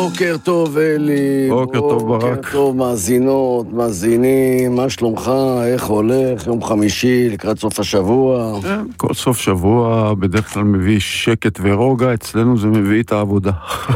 בוקר טוב אלי, בוקר טוב ברק. בוקר טוב מאזינות, מאזינים, מה שלומך, איך הולך, יום חמישי לקראת סוף השבוע? כל סוף שבוע בדרך כלל מביא שקט ורוגע, אצלנו זה מביא את העבודה.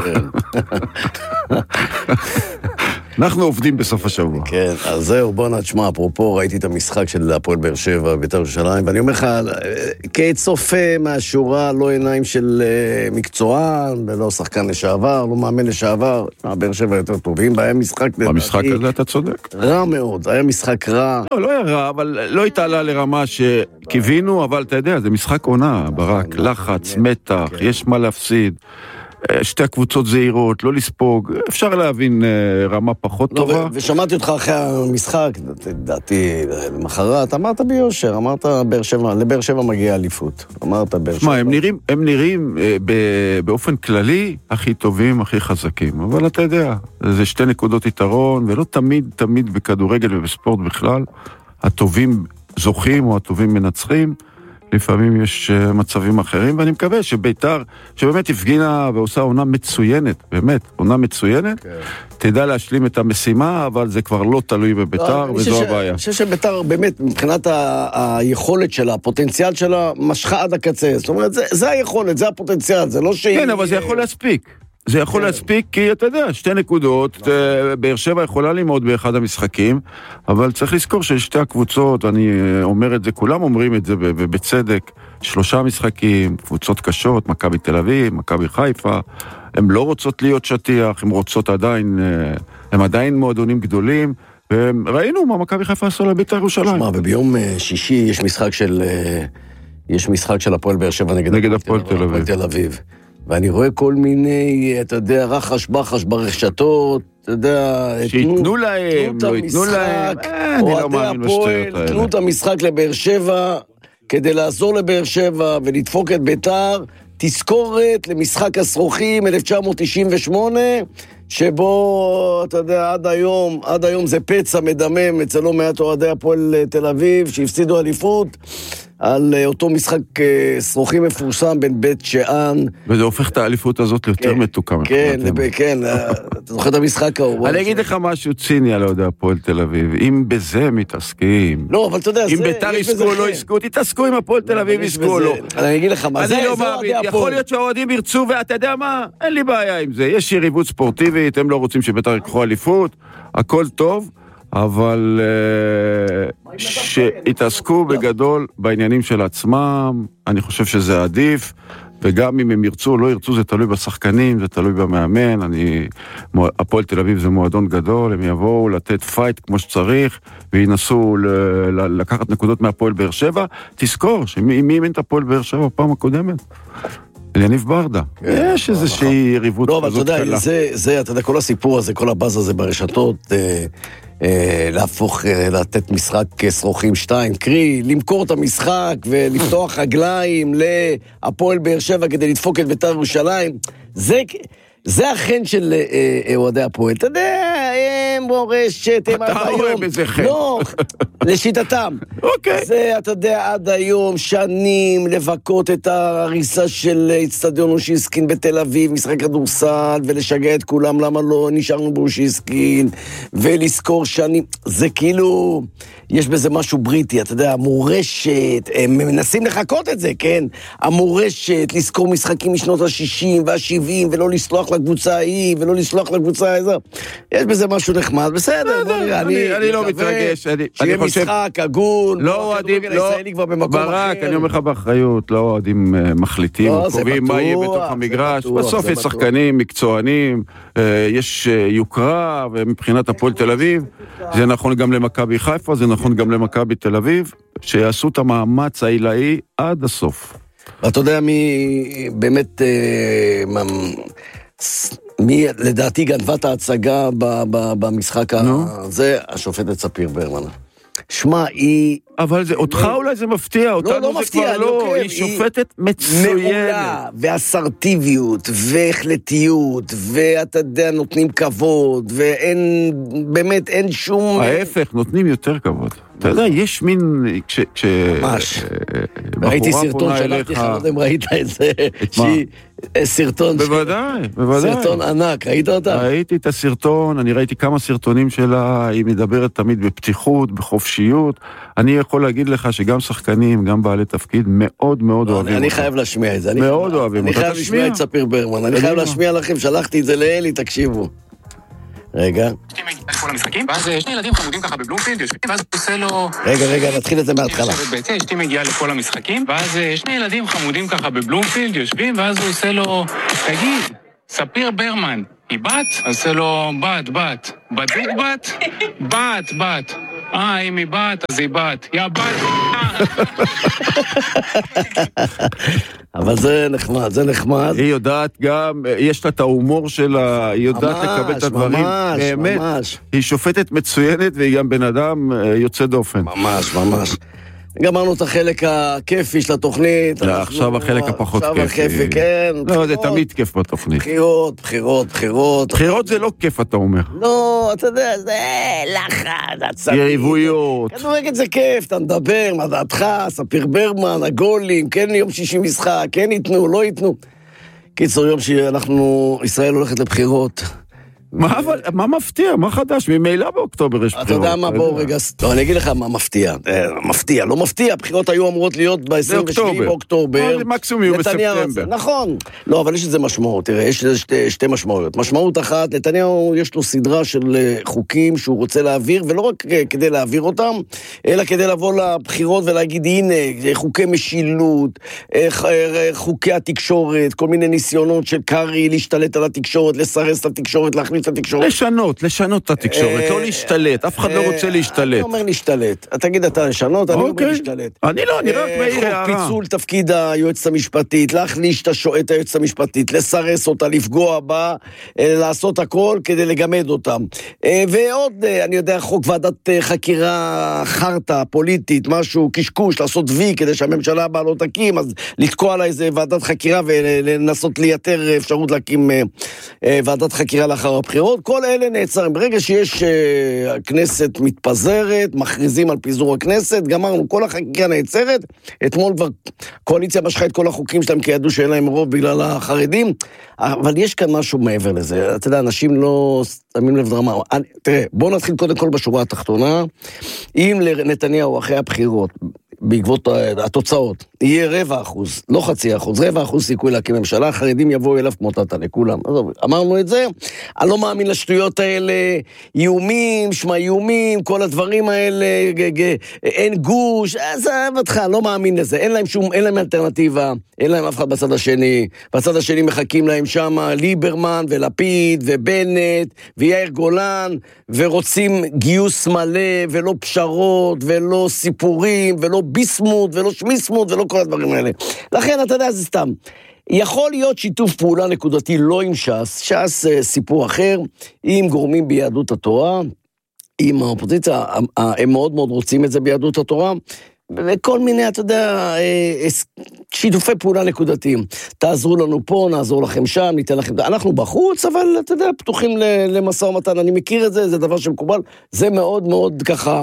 אנחנו עובדים בסוף השבוע. כן, אז זהו, בוא נשמע, אפרופו, ראיתי את המשחק של הפועל באר שבע, בית"ר ירושלים, ואני אומר לך, כצופה מהשורה, לא עיניים של מקצוען, ולא שחקן לשעבר, לא מאמן לשעבר, באר שבע יותר טובים, והיה משחק... במשחק הזה אתה צודק. רע מאוד, היה משחק רע. לא היה רע, אבל לא התעלה לרמה שקיווינו, אבל אתה יודע, זה משחק עונה, ברק, לחץ, מתח, יש מה להפסיד. שתי הקבוצות זהירות, לא לספוג, אפשר להבין רמה פחות טובה. ושמעתי אותך אחרי המשחק, דעתי למחרת, אמרת ביושר, אמרת לבאר שבע מגיע אליפות. אמרת באר שבע. הם נראים באופן כללי הכי טובים, הכי חזקים, אבל אתה יודע, זה שתי נקודות יתרון, ולא תמיד בכדורגל ובספורט בכלל, הטובים זוכים או הטובים מנצחים, לפעמים יש מצבים אחרים, ואני מקווה שביתר, שבאמת הפגינה ועושה עונה מצוינת, באמת, עונה מצוינת, תדע להשלים את המשימה, אבל זה כבר לא תלוי בביתר, וזו הבעיה. אני חושב שביתר באמת, מבחינת היכולת שלה, הפוטנציאל שלה, משכה עד הקצה. זאת אומרת, זה היכולת, זה הפוטנציאל, זה לא שהיא... כן, אבל זה יכול להספיק. זה יכול להספיק כי, אתה יודע, שתי נקודות, באר שבע יכולה ללמוד באחד המשחקים, אבל צריך לזכור ששתי הקבוצות, אני אומר את זה, כולם אומרים את זה ובצדק, 3 משחקים, קבוצות קשות, מכבי תל אביב, מכבי חיפה, הן לא רוצות להיות שטיח, הן רוצות עדיין, הן עדיין מועדונים גדולים, וראינו מה מכבי חיפה עשו לבית"ר ירושלים. שמע, וביום שישי יש משחק של הפועל באר שבע נגד הפועל תל אביב. ואני רואה כל מיני, אתה יודע, רחש בחש ברשתות, אתה יודע... שיתנו להם, לא יתנו להם. אני לא מאמין בשטויות האלה. תנו את המשחק לבאר שבע, כדי לעזור לבאר שבע ולדפוק את ביתר, תזכורת למשחק הסרוכים 1998, שבו, אתה יודע, עד היום זה פצע מדמם אצל לא מעט אוהדי הפועל תל אביב, שהפסידו אליפות, על אותו משחק סרוכים מפורסם בין בית שאן. וזה הופך את האליפות הזאת ליותר מתוקה. כן, כן, אתה זוכר את המשחק ההוא. אני אגיד לך משהו ציני על אוהדי הפועל תל אביב, אם בזה מתעסקים, לא, אבל אתה יודע, אם ביתר יזכו או לא יזכו, תתעסקו אם הפועל תל אביב יזכו או לא. אני אגיד לך מה, זה אוהדי הפועל. יכול להיות שהאוהדים ירצו, ואתה יודע מה, אין לי בעיה עם זה, יש יריבות ספורטיבית, הם לא רוצים שביתר יקחו אליפות, הכל טוב, אבל שיתעסקו בגדול בעניינים של עצמם, אני חושב שזה עדיף, וגם אם הם ירצו או לא ירצו, זה תלוי בשחקנים, זה תלוי במאמן, הפועל תל אביב זה מועדון גדול, הם יבואו לתת פייט כמו שצריך, וינסו לקחת נקודות מהפועל באר שבע, תזכור שמי אימן את הפועל באר שבע בפעם הקודמת? יניב ברדה. יש איזושהי יריבות כזאת קלה. לא, אבל אתה יודע, אתה יודע, כל הסיפור הזה, כל הבאז הזה ברשתות, להפוך, לתת משחק סרוכים 2, קרי, למכור את המשחק ולפתוח רגליים להפועל באר שבע כדי לדפוק את בית"ר ירושלים, זה החן של אוהדי הפועל. אתה יודע, הם מורשת, הם עד היום. אתה רואה בזה חן. לא, לשיטתם. אוקיי. זה, אתה יודע, עד היום, שנים, לבקות את ההריסה של אצטדיון אושיסקין בתל אביב, משחק כדורסל, ולשגע את כולם למה לא נשארנו באושיסקין, ולזכור שנים. זה כאילו, יש בזה משהו בריטי, אתה יודע, המורשת, הם מנסים לחכות את זה, כן? המורשת, לזכור משחקים משנות ה-60 וה-70, ולא לסלוח לקבוצה ההיא, ולא לסלוח לקבוצה הזו. יש בזה משהו נחמד, בסדר, בוא נראה, אני לא מתרגש, שיהיה משחק, הגון, לא אוהדים, ברק, אני אומר לך באחריות, לא אוהדים מחליטים, קובעים מה יהיה בתוך המגרש, בסוף יש שחקנים, מקצוענים, יש יוקרה, ומבחינת הפועל תל אביב, זה נכון גם למכבי חיפה, זה נכון גם למכבי תל אביב, שיעשו את המאמץ העילאי עד הסוף. ואתה יודע מי באמת, מי לדעתי גנבה את ההצגה במשחק הזה, השופטת ספיר ברמן. שמע, היא... אבל זה, אותך אולי זה מפתיע, אותנו זה כבר לא, היא שופטת מצוינת. מעולה, ואסרטיביות, והחלטיות, ואתה יודע, נותנים כבוד, ואין, באמת, אין שום... ההפך, נותנים יותר כבוד. אתה יודע, יש מין... ממש. ראיתי סרטון שלחתי לך, אם ראית את זה, סרטון. בוודאי. סרטון ענק, ראית אותה? ראיתי את הסרטון, אני ראיתי כמה סרטונים שלה, היא מדברת תמיד בפתיחות, בחופשיות. אני יכול להגיד לך שגם שחקנים, גם בעלי תפקיד, מאוד מאוד אוהבים אותה. אני חייב להשמיע את זה. מאוד אוהבים אותה. אני חייב לשמיע את ספיר ברמן, אני חייב להשמיע לכם, שלחתי את זה לאלי, תקשיבו. רגע. כל המשחקים, ואז שני ילדים חמודים ככה בבלומפילד, יושבים, ואז הוא עושה לו... רגע, נתחיל את זה מההתחלה. אשתי מגיעה לכל המשחקים, ואז שני ילדים חמודים ככה בבלומפילד, יושבים, ואז הוא עושה לו... תגיד, ספיר ברמן, היא בת? עושה לו בת. בדיוק בת? אם היא בת, אז היא בת. יא בת. אבל זה נחמד. היא יודעת גם, יש לה את ההומור שלה, היא יודעת לקבל את הדברים. ממש. היא שופטת מצוינת, והיא גם בן אדם יוצא דופן. ממש. גמרנו את החלק הכיפי של התוכנית. עכשיו החלק הפחות כיפי. עכשיו הכיפי, כן. לא, זה תמיד כיף בתוכנית. בחירות. בחירות זה לא כיף, אתה אומר. לא, אתה יודע, זה לחץ, עצבים. יריבויות. כדורגל זה כיף, אתה מדבר, מה דעתך, ספיר ברמן, הגולים, כן יום שישי משחק, כן ייתנו, לא ייתנו. קיצור, יום ישראל הולכת לבחירות. מה מפתיע? מה חדש? ממילא באוקטובר יש בחירות. אתה יודע מה, בואו רגע... לא, אני אגיד לך מה מפתיע. לא מפתיע, הבחירות היו אמורות להיות ב-27 באוקטובר. מקסימום יהיו בספטמבר. נכון. לא, אבל יש לזה משמעות. תראה, יש לזה שתי משמעויות. משמעות אחת, נתניהו יש לו סדרה של חוקים שהוא רוצה להעביר, ולא רק כדי להעביר אותם, אלא כדי לבוא לבחירות ולהגיד, הנה, חוקי משילות, חוקי התקשורת, כל מיני ניסיונות של קרי להשתלט על התקשורת, לסרס את התקשורת, להכניס את התקשורת. לשנות את התקשורת, לא להשתלט, אף אחד לא רוצה להשתלט. אני אומר להשתלט. תגיד, אתה לשנות, אני אומר להשתלט. אני לא, אני רק מעיר הערה. חוק פיצול תפקיד היועצת המשפטית, להחליש את היועצת המשפטית, לסרס אותה, לפגוע בה, לעשות הכל כדי לגמד אותם. ועוד, אני יודע, חוק ועדת חקירה חרטה, פוליטית, משהו, קשקוש, לעשות וי כדי שהממשלה הבאה לא תקים, אז לתקוע לה איזה ועדת חקירה ולנסות לייתר אפשרות להקים ועדת חקירה לאחר הבחירות. כל אלה נעצרים. ברגע שיש הכנסת מתפזרת, מכריזים על פיזור הכנסת, גמרנו, כל החקיקה נעצרת. אתמול כבר קואליציה משכה את כל החוקים שלהם, כי ידעו שאין להם רוב בגלל החרדים, אבל יש כאן משהו מעבר לזה. אתה יודע, אנשים לא שמים לב דרמה. תראה, בואו נתחיל קודם כל בשורה התחתונה. אם לנתניהו אחרי הבחירות, בעקבות התוצאות, יהיה 0.25%, לא 0.5%, 0.25% סיכוי להקים ממשלה, החרדים יבואו אליו כמו תתה לכולם. אמרנו את זה, אני לא מאמין לשטויות האלה, איומים, כל הדברים האלה, אין גוש, אז אבדך, לא מאמין לזה, אין להם אלטרנטיבה, אין להם אף אחד בצד השני מחכים להם שם ליברמן ולפיד ובנט ויאיר גולן, ורוצים גיוס מלא ולא פשרות ולא סיפורים ולא ביסמות ולא שמיסמות ולא כל הדברים האלה. לכן אתה יודע, זה סתם. יכול להיות שיתוף פעולה נקודתי לא עם ש"ס סיפור אחר, עם גורמים ביהדות התורה, עם האופוזיציה, הם מאוד מאוד רוצים את זה ביהדות התורה, וכל מיני, אתה יודע, שיתופי פעולה נקודתיים. תעזרו לנו פה, נעזור לכם שם, ניתן לכם... אנחנו בחוץ, אבל אתה יודע, פתוחים למשא ומתן. אני מכיר את זה, זה דבר שמקובל. זה מאוד מאוד ככה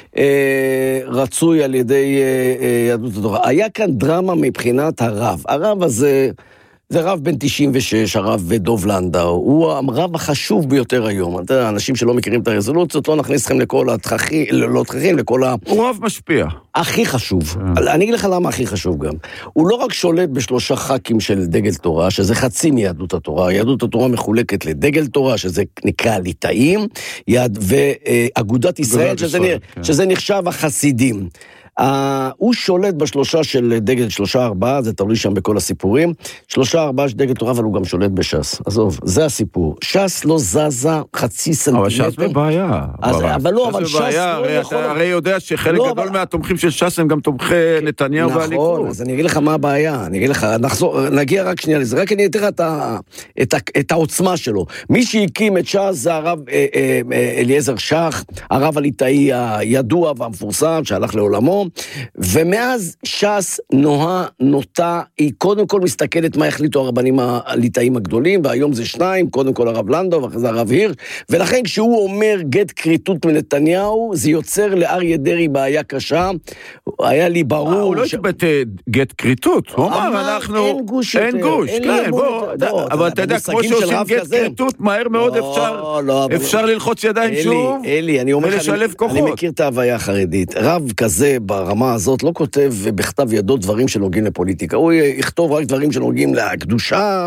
רצוי על ידי יהדות התורה. היה כאן דרמה מבחינת הרב. הרב הזה... זה רב בן 96, הרב דוב לנדאו, הוא הרב החשוב ביותר היום. אנשים שלא מכירים את הרזולוציות, לא נכניס לכם לכל התככים, לכל ה... הוא רב משפיע. הכי חשוב. אני אגיד לך למה הכי חשוב גם. הוא לא רק שולט ב3 ח"כים של דגל תורה, שזה חצי מיהדות התורה. יהדות התורה מחולקת לדגל תורה, שזה נקרא ליטאים, ואגודת ישראל, שזה נחשב החסידים. הוא שולט ב3 של דגל, 3-4, זה תלוי שם בכל הסיפורים, 3-4 של דגל תורה, אבל הוא גם שולט בש"ס. עזוב, זה הסיפור. ש"ס לא זזה חצי סנטימטר. אבל ש"ס בבעיה. אבל לא, אבל ש"ס לא יכול... אתה הרי יודע שחלק גדול מהתומכים של ש"ס הם גם תומכי נתניהו והליכוד. נכון, אז אני אגיד לך מה הבעיה. אני אגיד לך, נגיע רק שנייה לזה. רק אני אתן את העוצמה שלו. מי שהקים את ש"ס זה הרב אליעזר שך, הרב הליטאי הידוע והמפורסם שהלך לעולמו, שלו, ומאז ש"ס נוטה, היא קודם כל מסתכלת מה החליטו הרבנים הליטאים הגדולים, והיום זה שניים, קודם כל הרב לנדאו ואחרי זה הרב הירש, ולכן כשהוא אומר גט כריתות מנתניהו, זה יוצר לאריה דרעי בעיה קשה, היה לי ברור... הוא לא התבטא גט כריתות, הוא אמר, אנחנו... אין גוש יותר. אין גוש, כן, בוא, אבל אתה יודע, כמו שעושים גט כריתות, מהר מאוד אפשר ללחוץ ידיים שוב, ולשלב כוחות. אני מכיר את ההוויה החרדית, רב כזה ברמה הזאת לא כותב בכתב ידו דברים שנוגעים לפוליטיקה, הוא יכתוב רק דברים שנוגעים לקדושה,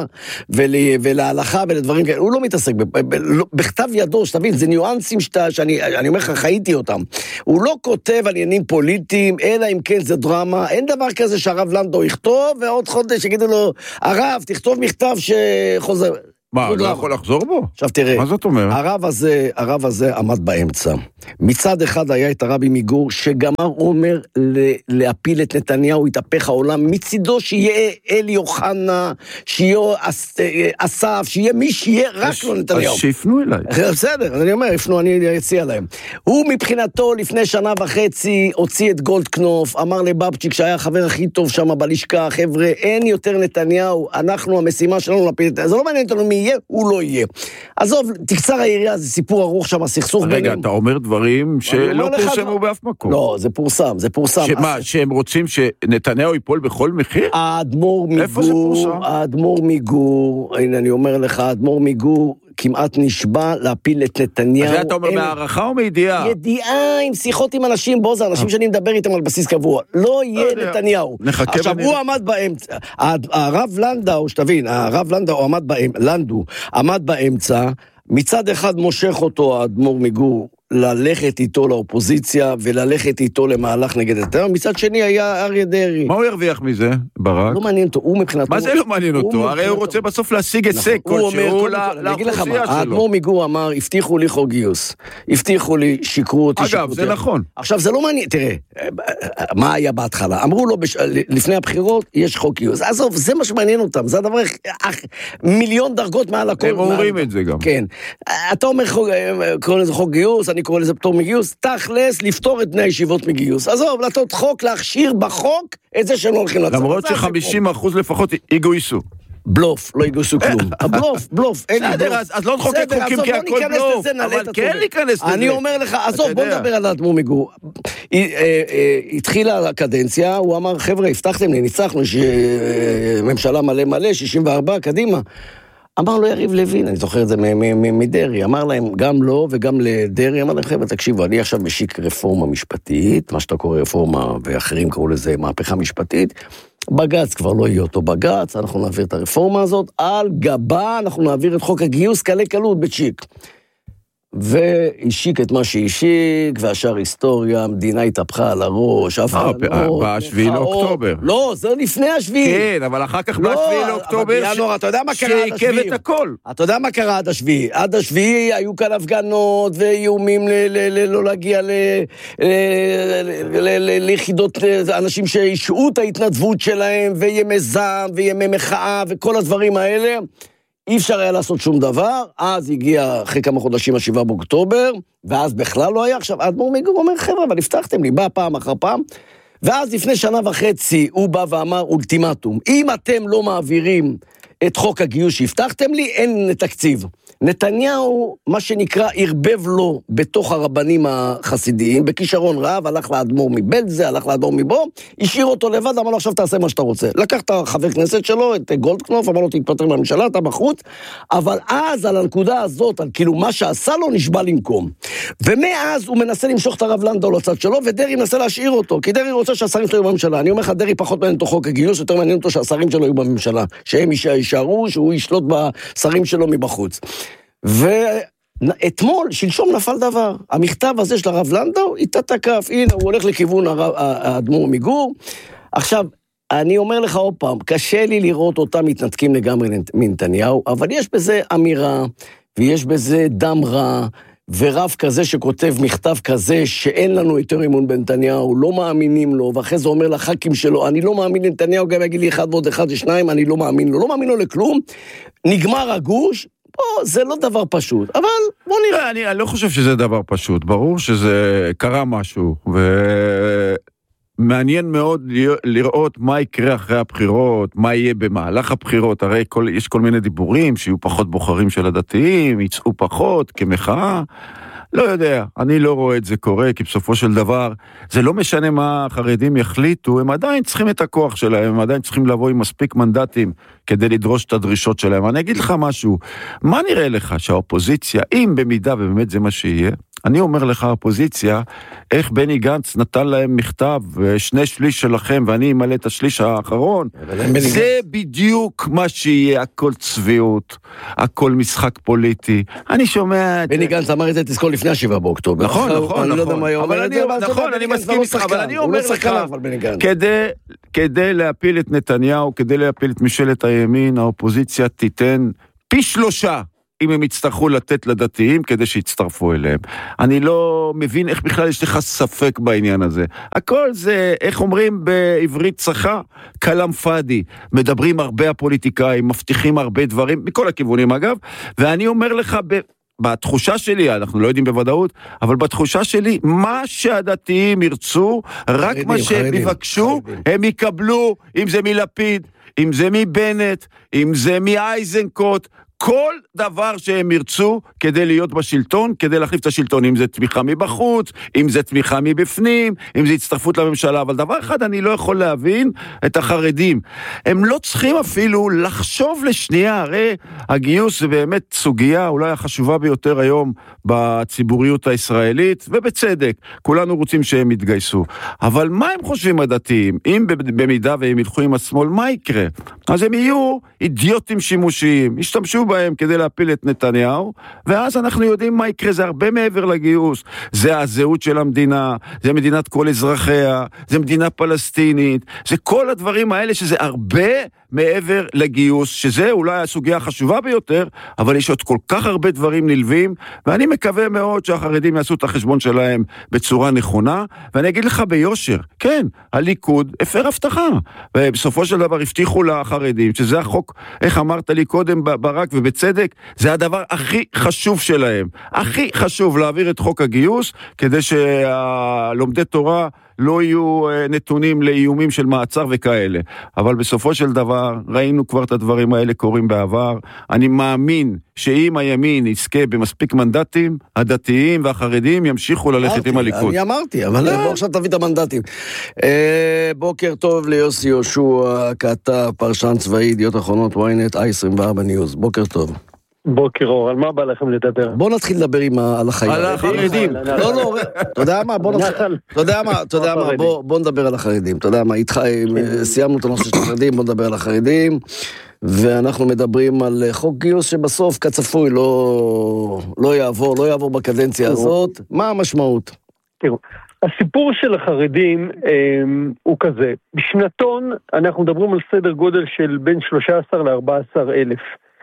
ולהלכה ולדברים כאלה, הוא לא מתעסק בכתב ידו, שתבין, זה ניואנסים שאני אומר לך, חייתי אותם. הוא לא כותב על עניינים פוליטיים, אלא אם כן זה דרמה, אין דבר כזה שהרב לנדאו יכתוב, ועוד חודש יגידו לו, הרב, תכתוב מכתב שחוזר. מה, הוא לא יכול לחזור בו? עכשיו תראה, מה זאת אומרת? הרב הזה עמד באמצע. מצד אחד היה את הרבי מגור, שגמר אומר להפיל את נתניהו, יתהפך העולם, מצידו שיהיה אלי אוחנה, שיהיה אסף, שיהיה מי שיהיה, רק לא נתניהו. אז שיפנו אליי. בסדר, אז אני אומר, יפנו, אני אציע להם. הוא מבחינתו לפני שנה וחצי הוציא את גולדקנופ, אמר לבבצ'יק שהיה החבר הכי טוב שם בלשכה, חבר'ה, אין יותר נתניהו, אנחנו המשימה שלנו להפיל את... זה לא מעניין אותנו מי יהיה, הוא לא יהיה. עזוב, תקצר העירייה, זה סיפור ארוך שם, הסכסוך ביניהם. רגע, אתה אומר דברים שלא פורסמו באף מקום. לא, זה פורסם. שמה, שהם רוצים שנתניהו ייפול בכל מחיר? איפה זה פורסם? האדמו"ר מגור, הנה אני אומר לך, האדמו"ר מגור כמעט נשבע להפיל את נתניהו. אז אתה אומר מהערכה או מידיעה? ידיעה עם שיחות עם אנשים, בו זה אנשים שאני מדבר איתם על בסיס קבוע. לא יהיה נתניהו. עכשיו הוא עמד באמצע, הרב לנדאו, שתבין, הרב לנדאו עמד באמצע, מצד אחד מושך אותו האדמו"ר מגור, ללכת איתו לאופוזיציה, וללכת איתו למהלך נגד נתניהו, מצד שני היה אריה דרעי. מה הוא ירוויח מזה, ברק? לא מעניין אותו, הוא מבחינתו... מה זה לא מעניין אותו? הרי הוא רוצה בסוף להשיג הישג כלשהו לאוכלוסייה שלו. האדמו"ר מגור אמר, הבטיחו לי חוק גיוס, הבטיחו לי, שיקרו אותי. אגב, זה נכון. עכשיו, זה לא מעניין, תראה, מה היה בהתחלה? אמרו לו, לפני הבחירות, יש חוק גיוס. עזוב, זה מה שמעניין אותם, זה הדבר מיליון דרגות מעל הכל. הם אומרים את זה גם. כן. אתה אומר, קורא לזה חוק גיוס, אני קורא לזה פטור מגיוס, תכלס לפתור את בני הישיבות מגיוס. עזוב, לתת חוק, להכשיר בחוק את זה שהם לא הולכים לצבא. למרות ש50% לפחות יגויסו. בלוף, לא יגויסו כלום. בלוף, אין לי בלוף. אז לא נחוקק חוקים כי הכל בלוף, אבל כן להיכנס לזה. אני אומר לך, עזוב, בוא נדבר על האדמו"ר מגור. התחילה הקדנציה, הוא אמר, חבר'ה, הבטחתם לי, ניצחנו, ממשלה מלא, 64, קדימה. אמר לו יריב לוין, אני זוכר את זה מדרי, אמר להם גם לו וגם לדרי, אמר להם חבר'ה, תקשיבו, אני עכשיו משיק רפורמה משפטית, מה שאתה קורא רפורמה, ואחרים קראו לזה מהפכה משפטית, בגץ כבר לא יהיה אותו בגץ, אנחנו נעביר את הרפורמה הזאת, על גבה אנחנו נעביר את חוק הגיוס קלי קלות בצ'יק. והשיק את מה שהשיק, והשאר היסטוריה, המדינה התהפכה על הראש, בשביעי לאוקטובר. לא, זה לפני השביעי. כן, אבל אחר כך בשביעי לאוקטובר, שעיקב את הכל. אתה יודע מה קרה עד השביעי? עד השביעי היו כאן הפגנות, ואיומים לא להגיע ליחידות, אנשים שהשעו את ההתנדבות שלהם, וימי זעם, וימי מחאה, וכל הדברים האלה. אי אפשר היה לעשות שום דבר, אז הגיע אחרי כמה חודשים 7 באוקטובר, ואז בכלל לא היה. עכשיו, האדמו"ר מגור אומר, חבר'ה, אבל הבטחתם לי, בא פעם אחר פעם, ואז לפני שנה וחצי הוא בא ואמר אולטימטום, אם אתם לא מעבירים את חוק הגיוס שהבטחתם לי, אין תקציב. נתניהו, מה שנקרא, ערבב לו בתוך הרבנים החסידיים, בכישרון רב, הלך לאדמו"ר מבלזה, הלך לאדמו"ר מבו, השאיר אותו לבד, אמר לו, עכשיו תעשה מה שאתה רוצה. לקח את החבר כנסת שלו, את גולדקנופ, אמר לו, תתפטר מהממשלה, אתה בחוץ, אבל אז על הנקודה הזאת, על כאילו מה שעשה לו, נשבע למקום. ומאז הוא מנסה למשוך את הרב לנדאו לצד שלו, ודרי מנסה להשאיר אותו, כי דרי רוצה שהשרים שלו יהיו בממשלה. אני אומר לך, דרי פחות מעניין אותו חוק הגיוס, יותר מעניין אותו שהשרים שלו יהיו בממשלה, שהם יישארו, שהוא ישלוט בשרים שלו מבחוץ. ואתמול, שלשום נפל דבר. המכתב הזה של הרב לנדאו, איתה תקף, הנה, הוא הולך לכיוון האדמו"ר מגור. עכשיו, אני אומר לך עוד פעם, קשה לי לראות אותם מתנתקים לגמרי מנתניהו, אבל יש בזה אמירה, ויש בזה דם רע, ורב כזה שכותב מכתב כזה, שאין לנו יותר אמון בנתניהו, לא מאמינים לו, ואחרי זה אומר לח"כים שלו, אני לא מאמין לנתניהו, גם יגיד לי 1 ועוד 1 זה 2, אני לא מאמין לו, לא מאמין לו לכלום, נגמר הגוש, זה לא דבר פשוט, אבל בוא נראה. אני לא חושב שזה דבר פשוט, ברור שזה קרה משהו, מעניין מאוד לראות מה יקרה אחרי הבחירות, מה יהיה במהלך הבחירות, הרי יש כל מיני דיבורים שיהיו פחות בוחרים של הדתיים, יצאו פחות כמחאה, לא יודע, אני לא רואה את זה קורה, כי בסופו של דבר, זה לא משנה מה החרדים יחליטו, הם עדיין צריכים את הכוח שלהם, הם עדיין צריכים לבוא עם מספיק מנדטים, כדי לדרוש את הדרישות שלהם. אני אגיד לך משהו, מה נראה לך שהאופוזיציה, אם במידה ובאמת זה מה שיהיה, אני אומר לך, האופוזיציה, איך בני גנץ נתן להם מכתב, 2/3 שלכם, ואני אמלא את השליש האחרון, זה בדיוק מה שיהיה, הכל צביעות, הכל משחק פוליטי. אני שומע... בני גנץ אמר את זה, תזכור לפני 7 באוקטובר. נכון. אני לא יודע מה אומר את זה, נכון, אני מסכים איתך, אבל אני אומר לך, כדי להפיל את נתניהו, כדי להפיל את ממשלת הימין, האופוזיציה תיתן פי 3, אם הם יצטרכו לתת לדתיים כדי שיצטרפו אליהם. אני לא מבין איך בכלל יש לך ספק בעניין הזה. הכל זה, איך אומרים בעברית צחה, כלם פאדי. מדברים הרבה הפוליטיקאים, מבטיחים הרבה דברים, מכל הכיוונים אגב, ואני אומר לך בתחושה שלי, אנחנו לא יודעים בוודאות, אבל בתחושה שלי, מה שהדתיים ירצו, רק מה שהם יבקשו, הם יקבלו, אם זה מלפיד, אם זה מבנט, אם זה מאייזנקוט, כל דבר שהם ירצו כדי להיות בשלטון, כדי להחליף את השלטון, אם זה תמיכה מבחוץ, אם זה תמיכה מבפנים, אם זה הצטרפות לממשלה, אבל דבר אחד אני לא יכול להבין, את החרדים. הם לא צריכים אפילו לחשוב לשנייה, הרי הגיוס זה באמת סוגיה אולי החשובה ביותר היום בציבוריות הישראלית, ובצדק, כולנו רוצים שהם יתגייסו. אבל מה הם חושבים הדתיים? אם במידה והם ילכו עם השמאל, מה יקרה? אז הם יהיו אידיוטים שימושיים, ישתמשו בהם כדי להפיל את נתניהו, ואז אנחנו יודעים מה יקרה, זה הרבה מעבר לגיוס, זה הזהות של המדינה, זה מדינת כל אזרחיה, זה מדינה פלסטינית, זה כל הדברים האלה שזה הרבה מעבר לגיוס, שזה אולי הסוגיה החשובה ביותר, אבל יש עוד כל כך הרבה דברים נלווים, ואני מקווה מאוד שהחרדים יעשו את החשבון שלהם בצורה נכונה, ואני אגיד לך ביושר, כן, הליכוד הפר הבטחה, ובסופו של דבר הבטיחו לחרדים, שזה החוק, איך אמרת לי קודם ברק ובצדק, זה הדבר הכי חשוב שלהם, הכי חשוב להעביר את חוק הגיוס, כדי שהלומדי תורה לא יהיו נתונים לאיומים של מעצר וכאלה. אבל בסופו של דבר, ראינו כבר את הדברים האלה קורים בעבר. אני מאמין שאם הימין יזכה במספיק מנדטים, הדתיים והחרדים ימשיכו ללכת עם הליכוד. אני אמרתי, אבל בוא עכשיו תביא את המנדטים. בוקר טוב ליוסי יהושע, כתב, פרשן צבאי, ידיעות אחרונות, ynet, i24 ניוז. בוקר טוב. בוקר אור, על מה בא לכם לדבר? בוא נתחיל לדבר על החרדים. על החרדים. לא, אתה יודע מה, בוא נדבר על החרדים. אתה יודע מה, איתך, סיימנו את הנושא של החרדים, בוא נדבר על החרדים, ואנחנו מדברים על חוק גיוס שבסוף כצפוי לא יעבור בקדנציה הזאת. מה המשמעות? תראו, הסיפור של החרדים הוא כזה. בשנתון אנחנו מדברים על סדר גודל של בין 13 ל-14 אלף.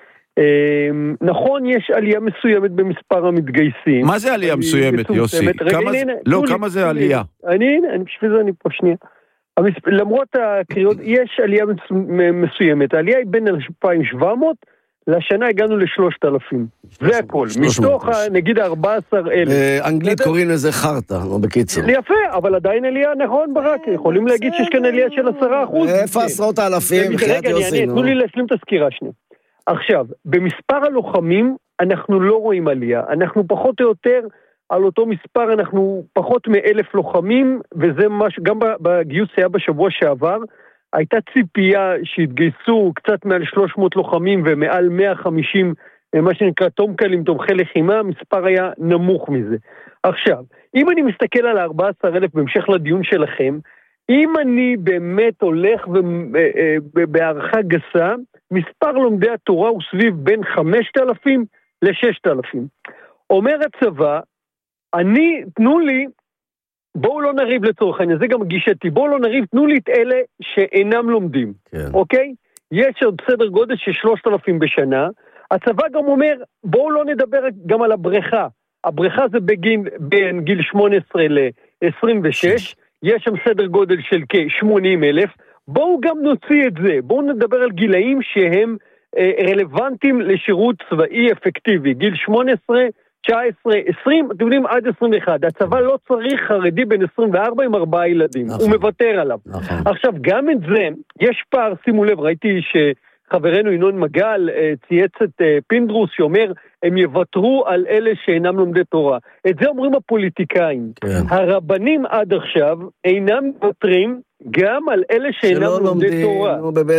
נכון, יש עלייה מסוימת במספר המתגייסים. מה זה עלייה מסוימת, יוסי? כמה זה עלייה? אני בשביל זה אני פה שנייה. למרות הקריאות, יש עלייה מסוימת. העלייה היא בין 2,700, לשנה הגענו ל-3,000. זה הכל. מתוך נגיד 14,000. אנגלית קוראים לזה חרטה, לא בקיצור. יפה, אבל עדיין עלייה, נכון ברק, יכולים להגיד שיש כאן עלייה של 10%. איפה עשרות האלפים? רגע, תנו לי להשלים את הסקירה שנייה. עכשיו, במספר הלוחמים אנחנו לא רואים עלייה, אנחנו פחות או יותר על אותו מספר, אנחנו פחות מ1,000 לוחמים, וזה משהו, גם בגיוס היה בשבוע שעבר, הייתה ציפייה שהתגייסו קצת מעל 300 לוחמים ומעל 150, מה שנקרא תומקלים, תומכי לחימה, המספר היה נמוך מזה. עכשיו, אם אני מסתכל על 14,000 בהמשך לדיון שלכם, אם אני באמת הולך בהערכה גסה, מספר לומדי התורה הוא סביב בין 5,000 ל-6,000. אומר הצבא, תנו לי, בואו לא נריב לצורך העניין, זה גם גישתי, בואו לא נריב, תנו לי את אלה שאינם לומדים, כן. אוקיי? יש עוד סדר גודל של 3,000 בשנה, הצבא גם אומר, בואו לא נדבר גם על הבריכה, הבריכה זה בין גיל 18 ל-26, יש שם סדר גודל של כ-80,000, בואו גם נוציא את זה, בואו נדבר על גילאים שהם רלוונטיים לשירות צבאי אפקטיבי, גיל 18 19, 20, אתם יודעים, עד 21. הצבא לא צריך חרדי בין 24 עם 4 ילדים. הוא מוותר עליו. עכשיו, גם את זה, יש פער, שימו לב, ראיתי שחברנו ינון מגל צייץ את פינדרוס שאומר, הם יוותרו על אלה שאינם לומדי תורה. את זה אומרים הפוליטיקאים. הרבנים עד עכשיו אינם מוותרים גם על אלה שאינם לומדי תורה.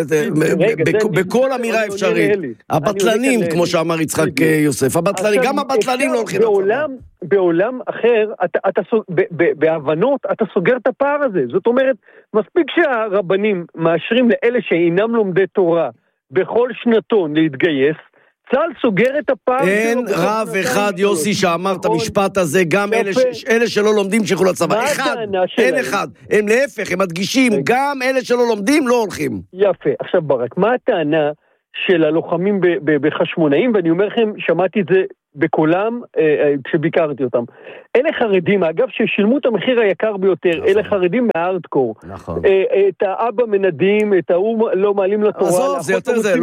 בכל אמירה אפשרית. הבטלנים, כמו שאמר יצחק יוסף, גם הבטלנים לא הולכים לצבא. בעולם אחר, בהבנות, אתה סוגר את הפער הזה. זאת אומרת, מספיק שהרבנים מאשרים לאלה שאינם לומדי תורה בכל שנתון להתגייס, צה"ל סוגר את הפער. אין רב אחד, יוסי, שאמר את המשפט הזה, גם אלה שלא לומדים שילכו לצבא. אחד, אין אחד. הם להפך, הם מדגישים, גם אלה שלא לומדים לא הולכים. יפה. עכשיו ברק, מה הטענה של הלוחמים בחשמונאים? ואני אומר לכם, שמעתי את זה בקולם כשביקרתי אותם. אלה חרדים, אגב, ששילמו את המחיר היקר ביותר, אלה חרדים מהארדקור. את האבא מנדים, את ההוא לא מעלים לתורה. עזוב, זה יותר זה,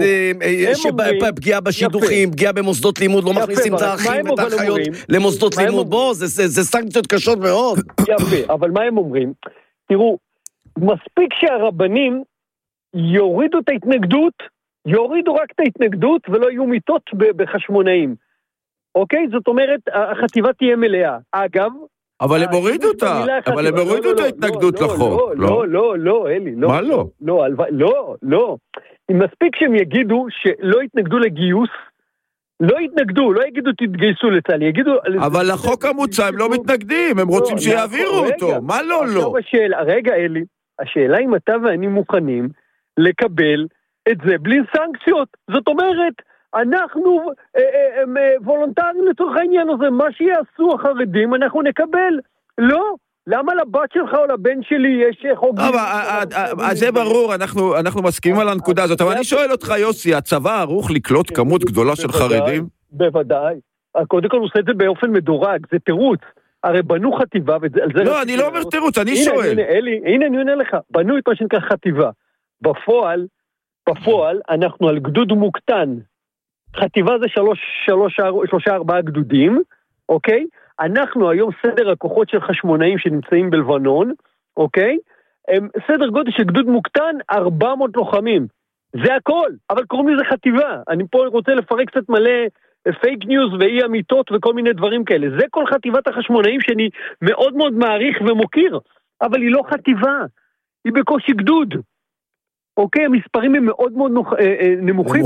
פגיעה בשידוכים, פגיעה במוסדות לימוד, לא מכניסים את האחים ואת האחיות למוסדות לימוד. בוא, זה סנקציות קשות מאוד. יפה, אבל מה הם אומרים? תראו, מספיק שהרבנים יורידו את ההתנגדות, יורידו רק את ההתנגדות ולא יהיו מיטות בחשמונאים. אוקיי? זאת אומרת, החטיבה תהיה מלאה. אגב... אבל הם הורידו אותה. אבל הם הורידו את ההתנגדות לחוק. לא, אלי. מה לא? לא. מספיק שהם יגידו שלא יתנגדו לגיוס, לא יגידו תתגייסו לצה"ל, יגידו... אבל לחוק המוצע הם לא מתנגדים, הם רוצים שיעבירו אותו. מה לא? רגע, אלי, השאלה אם אתה ואני מוכנים לקבל את זה בלי סנקציות. זאת אומרת... אנחנו וולונטריים לצורך העניין הזה, מה שיעשו החרדים אנחנו נקבל. לא, למה לבת שלך או לבן שלי יש חוק... אז זה ברור, אנחנו מסכימים על הנקודה הזאת, אבל אני שואל אותך יוסי, הצבא ערוך לקלוט כמות גדולה של חרדים? בוודאי, קודם כל הוא עושה את זה באופן מדורג, זה תירוץ, הרי בנו חטיבה, לא, אני לא אומר תירוץ, אני שואל. הנה אני עונה לך, בנו את מה שנקרא חטיבה, בפועל אנחנו על גדוד מוקטן, חטיבה זה 3-4 גדודים, אוקיי? אנחנו היום סדר הכוחות של חשמונאים שנמצאים בלבנון, אוקיי? הם סדר גודל של גדוד מוקטן, 400 לוחמים. זה הכל, אבל קוראים לזה חטיבה. אני פה רוצה לפרק קצת מלא פייק ניוז ואי אמיתות וכל מיני דברים כאלה. זה כל חטיבת החשמונאים שאני מאוד מאוד מעריך ומוקיר, אבל היא לא חטיבה, היא בקושי גדוד. אוקיי? המספרים הם מאוד מאוד נמוכים,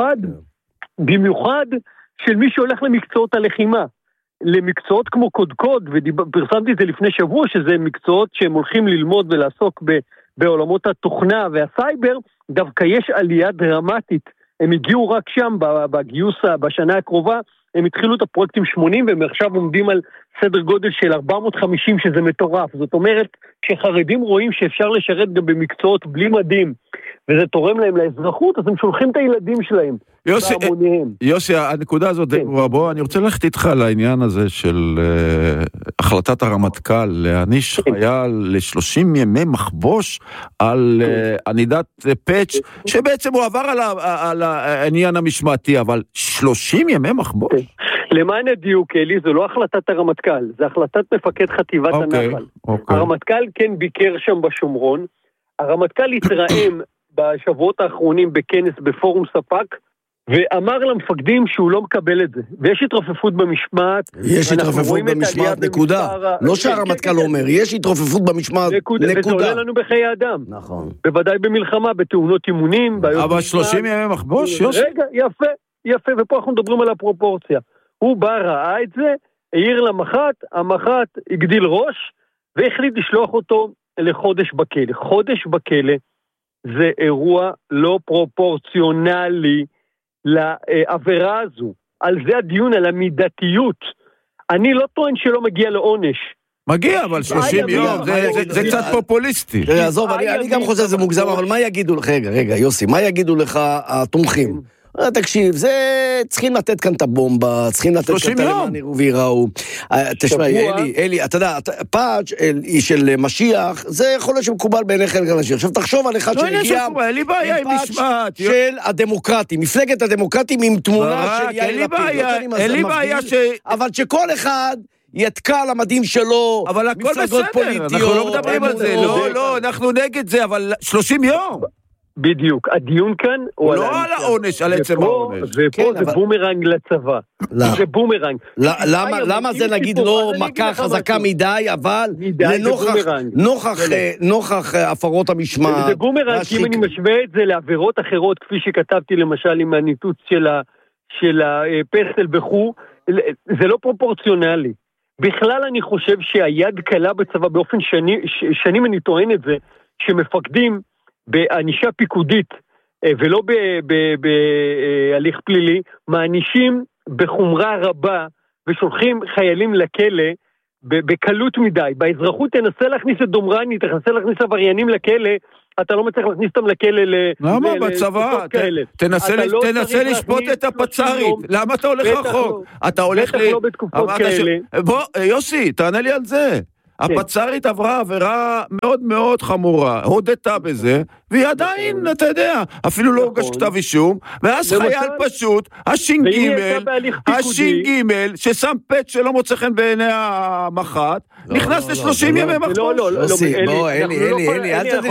במיוחד של מי שהולך למקצועות הלחימה, למקצועות כמו קודקוד, ופרסמתי את זה לפני שבוע, שזה מקצועות שהם הולכים ללמוד ולעסוק בעולמות התוכנה והסייבר, דווקא יש עלייה דרמטית, הם הגיעו רק שם בגיוס בשנה הקרובה, הם התחילו את הפרויקטים 80, והם עכשיו עומדים על סדר גודל של 450, שזה מטורף. זאת אומרת, כשחרדים רואים שאפשר לשרת גם במקצועות בלי מדים, וזה תורם להם לאזרחות, אז הם שולחים את הילדים שלהם. יוסי, הנקודה הזאת די ברורה. בוא, אני רוצה ללכת איתך לעניין הזה של החלטת הרמטכ"ל, להעניש חייל ל-30 ימי מחבוש על ענידת פאץ' שבעצם הוא עבר על העניין המשמעתי, אבל 30 ימי מחבוש? למען הדיוק, אלי, זו לא החלטת הרמטכ"ל, זה החלטת מפקד חטיבת הנחל. הרמטכ"ל כן ביקר שם בשומרון, הרמטכ"ל התרעם בשבועות האחרונים בכנס בפורום ספק, ואמר למפקדים שהוא לא מקבל את זה. ויש התרופפות במשמעת. יש התרופפות במשמעת, נקודה. לא שהרמטכ"ל אומר, יש התרופפות במשמעת, נקודה. וזה עולה לנו בחיי אדם. נכון. בוודאי במלחמה, בתאונות אימונים. אבל 30 ימי מחבוש, יוסי? רגע, יפה, ופה אנחנו מדברים על הפרופורציה. הוא בא, ראה את זה, העיר למח"ט, המח"ט הגדיל ראש, והחליט לשלוח אותו לחודש בכלא. חודש בכלא זה אירוע לא פרופורציונלי לעבירה הזו. על זה הדיון, על המידתיות. אני לא טוען שלא מגיע לעונש. מגיע, אבל 30 יום, זה קצת פופוליסטי. עזוב, אני גם חושב שזה מוגזם, אבל מה יגידו לך, רגע, יוסי, מה יגידו לך התומכים? תקשיב, זה... צריכים לתת כאן את הבומבה, צריכים לתת כאן את הלמען יראו ויראו. תשמע, אלי, אתה יודע, פאץ' של משיח, זה יכול להיות שמקובל בעיניכם גם משיח. עכשיו תחשוב עליך שהגיע אין בעיה עם משמעת. של הדמוקרטים, מפלגת הדמוקרטים עם תמונה של יאיר לפיד. אין לי בעיה אבל שכל אחד יתקע על המדים שלו, אבל הכל בסדר, אנחנו לא מדברים על זה, לא, אנחנו נגד זה, אבל 30 יום. בדיוק, הדיון כאן הוא לא על העונש, על עצם העונש. ופה זה בומרנג לצבא. זה בומרנג. למה זה נגיד לא מכה חזקה מדי, אבל נוכח הפרות המשמעת. זה בומרנג, כי אם אני משווה את זה לעבירות אחרות, כפי שכתבתי למשל עם הניתוץ של הפסל בחור, זה לא פרופורציונלי. בכלל אני חושב שהיד קלה בצבא באופן שנים אני טוען את זה, שמפקדים בענישה פיקודית ולא בהליך פלילי, מענישים בחומרה רבה ושולחים חיילים לכלא בקלות מדי. באזרחות תנסה להכניס את דומרני, תנסה להכניס עבריינים לכלא, אתה לא מצליח להכניס אותם לכלא למה בצבא? תנסה לשפוט את הפצ"רית. למה אתה הולך רחוק? אתה הולך בטח לא בתקופות כאלה. בוא, יוסי, תענה לי על זה. הפצ"רית עברה עבירה מאוד מאוד חמורה, הודתה בזה, והיא עדיין, אתה יודע, אפילו לא הוגש כתב אישום, ואז חייל פשוט, הש"ג, ששם פט שלא מוצא חן בעיני המח"ט, נכנס ל30 ימי מחבוש. בוא, אלי, אל תדע